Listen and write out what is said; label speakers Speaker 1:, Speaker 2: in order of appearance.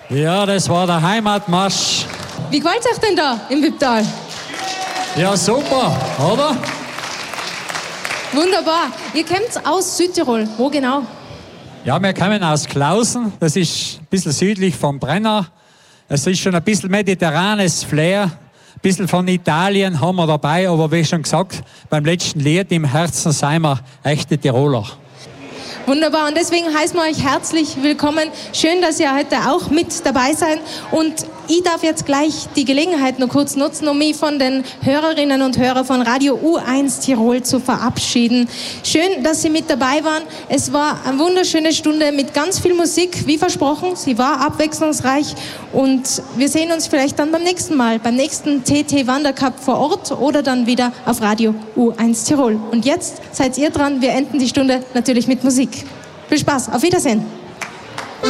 Speaker 1: Ja, das war der Heimatmarsch.
Speaker 2: Wie gefällt es euch denn da im Wipptal?
Speaker 1: Ja, super, oder?
Speaker 2: Wunderbar. Ihr kommt aus Südtirol. Wo genau?
Speaker 1: Ja, wir kommen aus Klausen. Das ist ein bisschen südlich vom Brenner. Es ist schon ein bisschen mediterranes Flair. Ein bisschen von Italien haben wir dabei. Aber wie schon gesagt, beim letzten Lied im Herzen sind wir echte Tiroler.
Speaker 2: Wunderbar, und deswegen heißen wir euch herzlich willkommen. Schön, dass ihr heute auch mit dabei seid. Und ich darf jetzt gleich die Gelegenheit noch kurz nutzen, um mich von den Hörerinnen und Hörern von Radio U1 Tirol zu verabschieden. Schön, dass Sie mit dabei waren. Es war eine wunderschöne Stunde mit ganz viel Musik, wie versprochen. Sie war abwechslungsreich und wir sehen uns vielleicht dann beim nächsten Mal, beim nächsten TT Wandercup vor Ort oder dann wieder auf Radio U1 Tirol. Und jetzt seid ihr dran. Wir enden die Stunde natürlich mit Musik. Viel Spaß, auf Wiedersehen.